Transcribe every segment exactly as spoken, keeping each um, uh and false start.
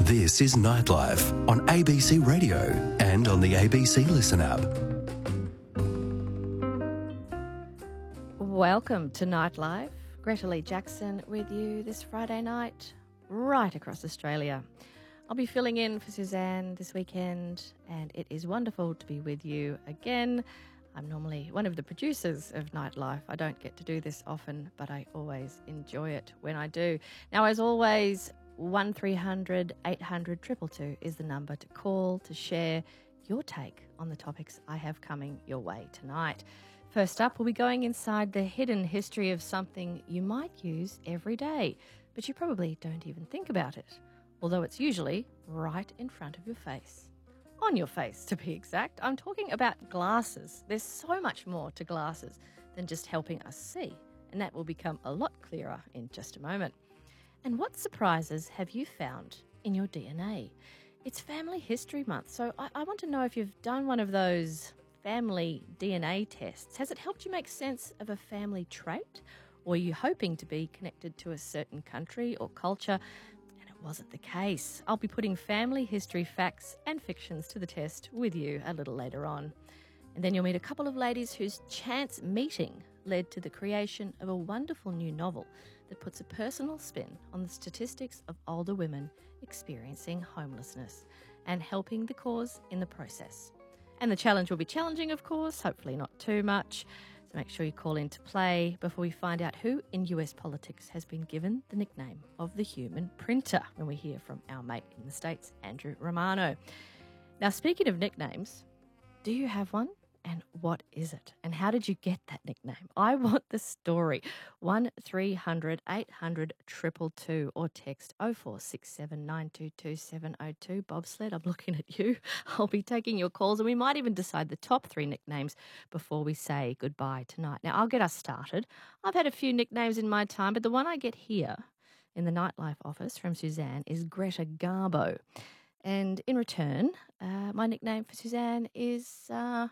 This is Nightlife on A B C Radio and on the A B C Listen app. Welcome to Nightlife. Greta Lee Jackson with you this Friday night, right across Australia. I'll be filling in for Suzanne this weekend, and it is wonderful to be with you again. I'm normally one of the producers of Nightlife. I don't get to do this often, but I always enjoy it when I do. Now, as always, one three hundred eight hundred two two two is the number to call to share your take on the topics I have coming your way tonight. First up, we'll be going inside the hidden history of something you might use every day, but you probably don't even think about it, although it's usually right in front of your face. On your face, to be exact. I'm talking about glasses. There's so much more to glasses than just helping us see, and that will become a lot clearer in just a moment. And what surprises have you found in your D N A? It's Family History Month, so I, I want to know if you've done one of those family D N A tests. Has it helped you make sense of a family trait? Or are you hoping to be connected to a certain country or culture? And it wasn't the case. I'll be putting family history facts and fictions to the test with you a little later on. And then you'll meet a couple of ladies whose chance meeting led to the creation of a wonderful new novel that puts a personal spin on the statistics of older women experiencing homelessness and helping the cause in the process. And the challenge will be challenging, of course, hopefully not too much. So make sure you call in to play before we find out who in U S politics has been given the nickname of the human printer when we hear from our mate in the States, Andrew Romano. Now, speaking of nicknames, do you have one? And what is it? And how did you get that nickname? I want the story. one three hundred eight hundred two two two or text oh four six seven nine two two seven oh two. Bobsled, I'm looking at you. I'll be taking your calls, and we might even decide the top three nicknames before we say goodbye tonight. Now, I'll get us started. I've had a few nicknames in my time, but the one I get here in the Nightlife office from Suzanne is Greta Garbo. And in return, uh, my nickname for Suzanne is... Uh,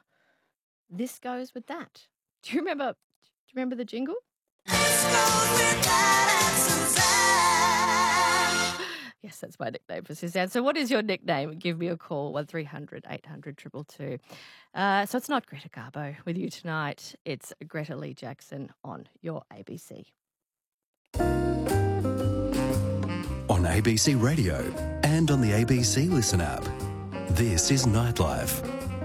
This goes with that. Do you remember? Do you remember the jingle? This goes with that and Suzanne. Yes, that's my nickname for Suzanne. So, what is your nickname? Give me a call one three hundred eight hundred two two two. Uh, so it's not Greta Garbo with you tonight. It's Greta Lee Jackson on your A B C. On A B C Radio and on the A B C Listen app. This is Nightlife.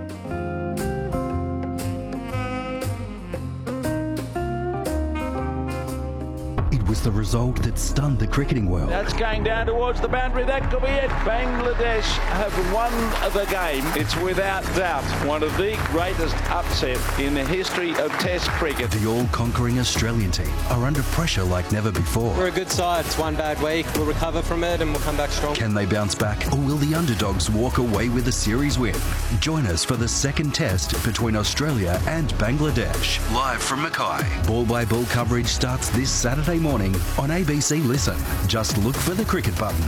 Was the result that stunned the cricketing world. That's going down towards the boundary. That could be it. Bangladesh have won the game. It's without doubt one of the greatest upsets in the history of Test cricket. The all-conquering Australian team are under pressure like never before. We're a good side. It's one bad week. We'll recover from it and we'll come back strong. Can they bounce back, or will the underdogs walk away with a series win? Join us for the second test between Australia and Bangladesh. Live from Mackay. Ball-by-ball coverage starts this Saturday morning on A B C Listen. Just look for the cricket button.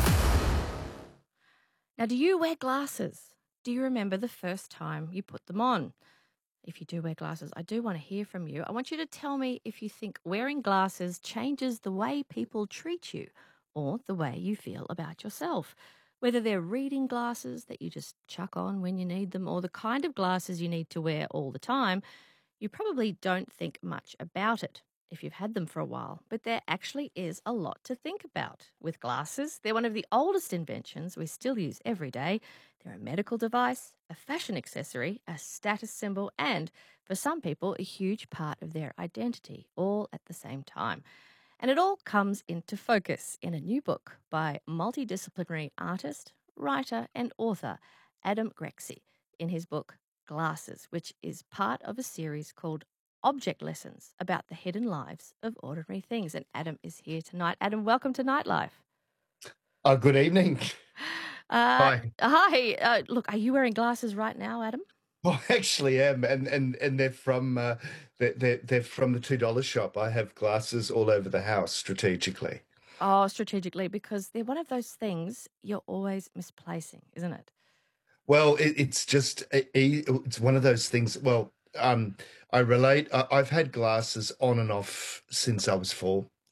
Now, do you wear glasses? Do you remember the first time you put them on? If you do wear glasses, I do want to hear from you. I want you to tell me if you think wearing glasses changes the way people treat you or the way you feel about yourself. Whether they're reading glasses that you just chuck on when you need them or the kind of glasses you need to wear all the time, you probably don't think much about it if you've had them for a while, but there actually is a lot to think about with glasses. They're one of the oldest inventions we still use every day. They're a medical device, a fashion accessory, a status symbol, and for some people, a huge part of their identity, all at the same time. And it all comes into focus in a new book by multidisciplinary artist, writer, and author Adam Grexy in his book Glasses, which is part of a series called Object Lessons about the hidden lives of ordinary things. And Adam is here tonight. Adam, welcome to Nightlife. Oh, good evening. Uh, Hi. Hi. Uh, look, are you wearing glasses right now, Adam? Oh, I actually am, and and and they're from uh, they're, they're they're from the two dollar shop. I have glasses all over the house strategically. Oh, strategically, because they're one of those things you're always misplacing, isn't it? Well, it, it's just it's one of those things. Well, um, I relate. I, I've had glasses on and off since I was four.